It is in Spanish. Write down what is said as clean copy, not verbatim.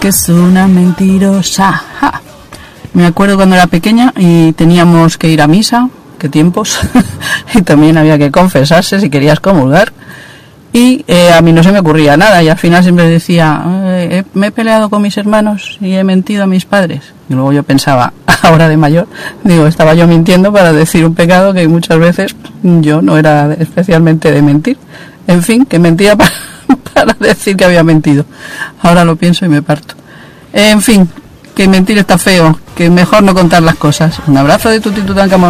que es una mentirosa. ¡Ja! Me acuerdo cuando era pequeña y teníamos que ir a misa, qué tiempos, y también había que confesarse si querías comulgar. Y a mí no se me ocurría nada y al final siempre decía, me he peleado con mis hermanos y he mentido a mis padres. Y luego yo pensaba, ahora de mayor, digo, estaba yo mintiendo para decir un pecado que muchas veces yo no era especialmente de mentir. En fin, que mentía para decir que había mentido. Ahora lo pienso y me parto. En fin, que mentir está feo, que mejor no contar las cosas. Un abrazo de Tuti Tutankamón.